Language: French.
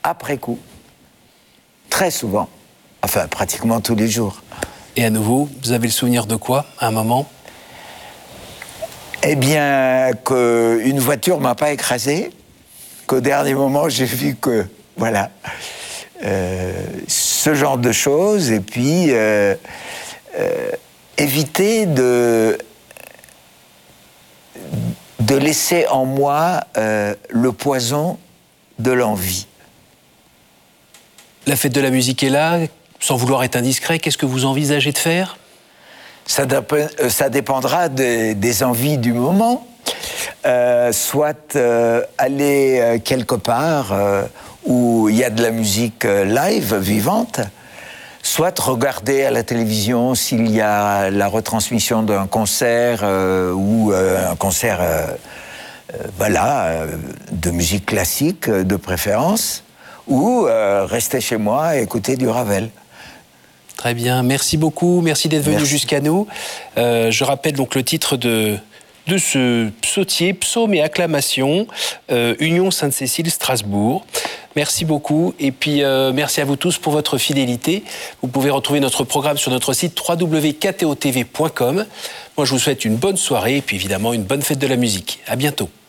après coup. Très souvent. Enfin, pratiquement tous les jours. Et à nouveau, vous avez le souvenir de quoi, à un moment ? Eh bien, qu'une voiture ne m'a pas écrasé, qu'au dernier moment, j'ai vu que, voilà, ce genre de choses, et puis éviter de laisser en moi le poison de l'envie. La fête de la musique est là, sans vouloir être indiscret, qu'est-ce que vous envisagez de faire ? Ça dépendra des envies du moment. Soit aller quelque part où il y a de la musique live, vivante, soit regarder à la télévision s'il y a la retransmission d'un concert ou un concert de musique classique de préférence, ou rester chez moi et écouter du Ravel. Très bien, merci beaucoup, merci d'être venu jusqu'à nous. Je rappelle donc le titre de ce psautier, Psaumes et acclamations, Union Sainte-Cécile, Strasbourg. Merci beaucoup, et puis merci à vous tous pour votre fidélité. Vous pouvez retrouver notre programme sur notre site www.ktotv.com. Moi, je vous souhaite une bonne soirée, et puis évidemment une bonne fête de la musique. À bientôt.